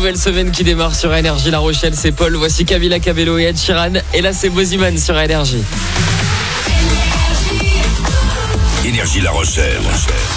nouvelle semaine qui démarre sur Énergie La Rochelle, c'est Paul. Voici Camila Cabello et Ed Sheeran. Et là, c'est Boziman sur Énergie. Énergie La Rochelle.